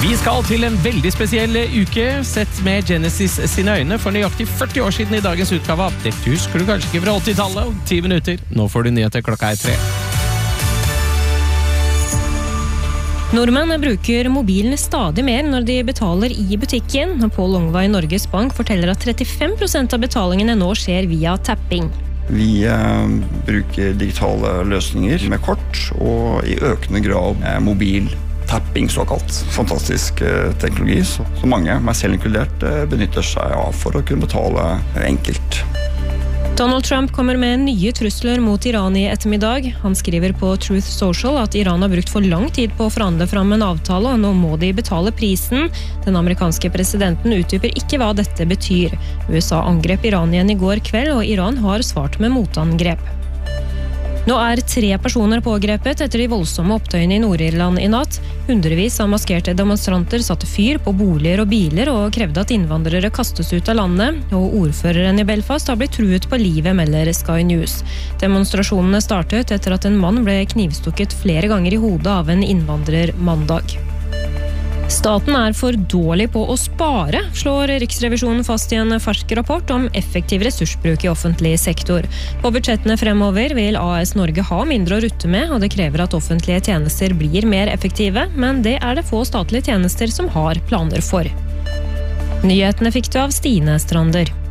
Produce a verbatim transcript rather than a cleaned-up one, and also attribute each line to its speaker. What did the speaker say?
Speaker 1: Vi skal til en veldig spesiell uke, sett med Genesis sine øyne for nøyaktig førti år siden i dagens utgave av Dette husker du kanskje ikke fra åttitallet, og ti minutter. Nå får du nyheter, klokka er tre.
Speaker 2: Nordmenn bruker mobilen stadig mer når de betaler i butikken. Pål Longva i Norges Bank forteller at trettifem prosent av betalingene nå skjer via tapping.
Speaker 3: Vi eh, bruker digitale løsninger med kort og i økende grad eh, mobil tapping såkalt. Fantastisk eh, teknologi så, så mange, meg selv inkludert, eh, benytter seg av for å kunne betale eh, enkelt.
Speaker 2: Donald Trump kommer med nye trusler mot Iran i ettermiddag. Han skriver på Truth Social at Iran har brukt for lang tid på å forhandle fram en avtale, og nå må de betale prisen. Den amerikanske presidenten utdyper ikke hva dette betyr. U S A angrep Iran igjen i går kveld, og Iran har svart med motangrep. Nå er tre personer pågrepet etter de voldsomme opptøyene i Nord-Irland i natt. Hundrevis av maskerte demonstranter satte fyr på boliger og biler og krevde at innvandrere kastes ut av landet, og ordføreren i Belfast har blitt truet på livet, melder Sky News. Demonstrasjonene startet etter at en mann ble knivstukket flere ganger i hodet av en innvandrer mandag. Staten er for dårlig på å spare, slår Riksrevisjonen fast i en fersk rapport om effektiv ressursbruk i offentlig sektor. På budsjettene fremover vil A S Norge ha mindre å rutte med, og det krever at offentlige tjenester blir mer effektive, men det er det få statlige tjenester som har planer for. Nyhetene fikk du av Stine Strander.